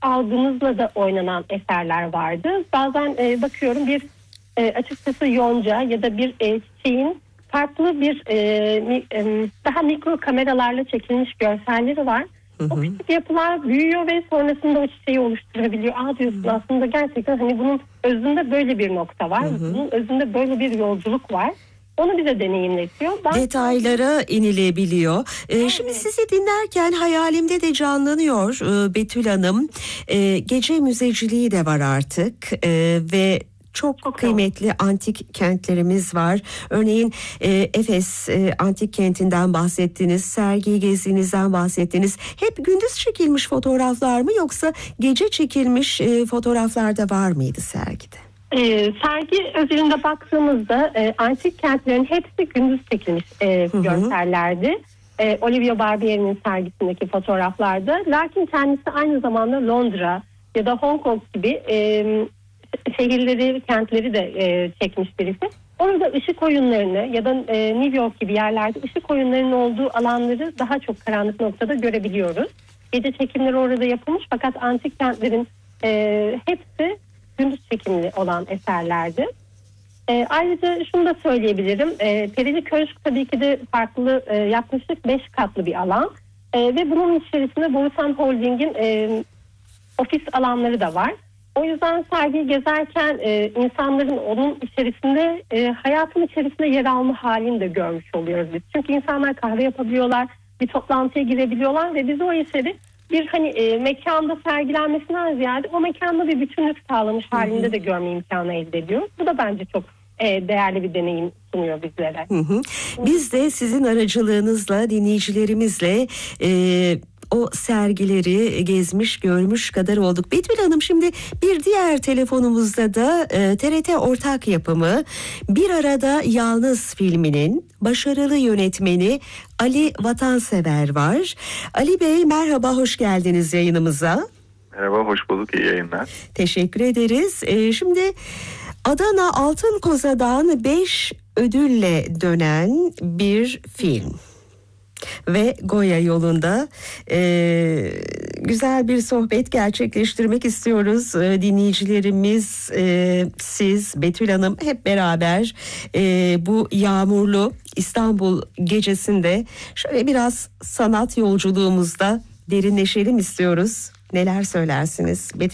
algımızla da oynanan eserler vardı. Bazen bakıyorum açıkçası yonca ya da bir çiçeğin farklı daha mikro kameralarla çekilmiş görselleri var. O küçük yapılar büyüyor ve sonrasında o çiçeği oluşturabiliyor. Diyorsun aslında gerçekten hani bunun özünde böyle bir nokta var. Bunun özünde böyle bir yolculuk var. Onu bize deneyimletiyor. Detaylara inilebiliyor. Şimdi sizi dinlerken hayalimde de canlanıyor Betül Hanım. Gece müzeciliği de var artık ve çok kıymetli antik kentlerimiz var. Örneğin Efes antik kentinden bahsettiniz, sergi gezdiğinizden bahsettiniz. Hep gündüz çekilmiş fotoğraflar mı yoksa gece çekilmiş fotoğraflar da var mıydı sergide? Sergi özelinde baktığımızda antik kentlerin hepsi gündüz çekilmiş görsellerdi. Olivia Barbier'in sergisindeki fotoğraflarda. Lakin kendisi aynı zamanda Londra ya da Hong Kong gibi şehirleri, kentleri de çekmiş birisi. Orada ışık oyunlarını ya da New York gibi yerlerde ışık oyunlarının olduğu alanları daha çok karanlık noktada görebiliyoruz. Gece çekimleri orada yapılmış fakat antik kentlerin hepsi gündüz çekimli olan eserlerdi. Ayrıca şunu da söyleyebilirim. Perili Köşk tabii ki de farklı, yaklaşık 5 katlı bir alan. Ve bunun içerisinde Borusan Holding'in ofis alanları da var. O yüzden sergiyi gezerken insanların onun içerisinde, hayatın içerisinde yer alma halini de görmüş oluyoruz biz. Çünkü insanlar kahve yapabiliyorlar, bir toplantıya girebiliyorlar ve biz o eseri bir mekanda sergilenmesinden ziyade o mekanda bir bütünlük sağlamış halinde de görme imkanı elde ediyoruz. Bu da bence çok değerli bir deneyim sunuyor bizlere. Biz de sizin aracılığınızla, dinleyicilerimizle o sergileri gezmiş, görmüş kadar olduk. Betül Hanım, şimdi bir diğer telefonumuzda da TRT ortak yapımı Bir Arada Yalnız filminin başarılı yönetmeni Ali Vatansever var. Ali Bey merhaba, hoş geldiniz yayınımıza. Merhaba, hoş bulduk, iyi yayınlar. Teşekkür ederiz. Şimdi Adana Altın Koza'dan 5 ödülle dönen bir film. Ve Goya yolunda güzel bir sohbet gerçekleştirmek istiyoruz. Dinleyicilerimiz, siz, Betül Hanım hep beraber bu yağmurlu İstanbul gecesinde şöyle biraz sanat yolculuğumuzda derinleşelim istiyoruz. Neler söylersiniz Betül